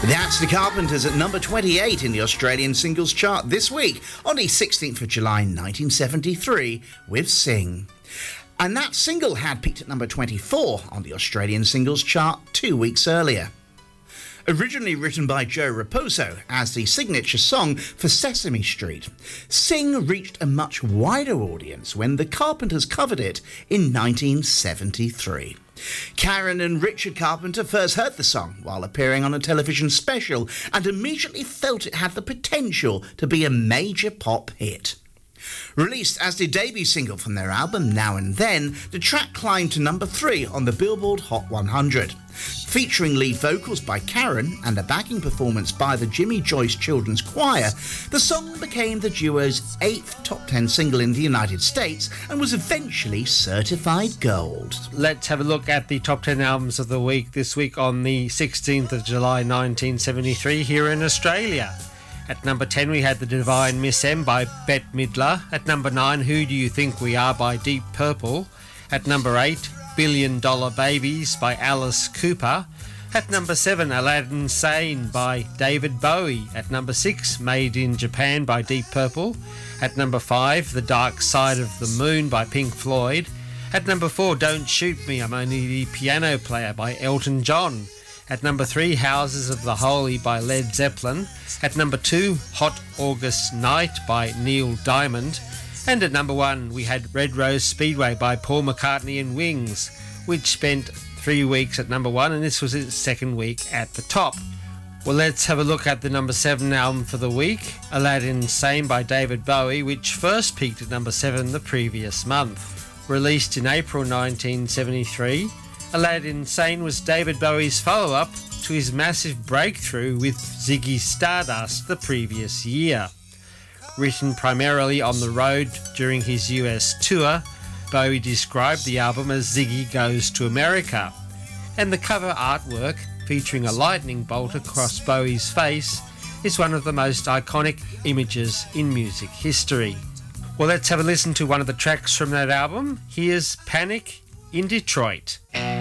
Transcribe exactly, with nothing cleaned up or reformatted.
That's the Carpenters at number twenty-eight in the Australian singles chart this week on the sixteenth of July nineteen seventy-three with Sing. And that single had peaked at number twenty-four on the Australian singles chart two weeks earlier. Originally written by Joe Raposo as the signature song for Sesame Street, Sing reached a much wider audience when the Carpenters covered it in nineteen seventy-three. Karen and Richard Carpenter first heard the song while appearing on a television special and immediately felt it had the potential to be a major pop hit. Released as the debut single from their album Now and Then, the track climbed to number three on the Billboard Hot one hundred. Featuring lead vocals by Karen and a backing performance by the Jimmy Joyce Children's Choir, the song became the duo's eighth top ten single in the United States and was eventually certified gold. Let's have a look at the top ten albums of the week this week on the sixteenth of July nineteen seventy-three here in Australia. At number ten we had The Divine Miss M by Bette Midler. At number nine, Who Do You Think We Are by Deep Purple. At number eight, Billion Dollar Babies by Alice Cooper. At number seven, Aladdin Sane by David Bowie. At number six, Made in Japan by Deep Purple. At number five, The Dark Side of the Moon by Pink Floyd. At number four, Don't Shoot Me, I'm Only the Piano Player by Elton John. At number three, Houses of the Holy by Led Zeppelin. At number two, Hot August Night by Neil Diamond. And at number one, we had Red Rose Speedway by Paul McCartney and Wings, which spent three weeks at number one, and this was its second week at the top. Well, let's have a look at the number seven album for the week, Aladdin Sane by David Bowie, which first peaked at number seven the previous month. Released in April nineteen seventy-three, Aladdin Sane was David Bowie's follow-up to his massive breakthrough with Ziggy Stardust the previous year. Written primarily on the road during his U S tour, Bowie described the album as Ziggy Goes to America, and the cover artwork, featuring a lightning bolt across Bowie's face, is one of the most iconic images in music history. Well, let's have a listen to one of the tracks from that album. Here's Panic in Detroit.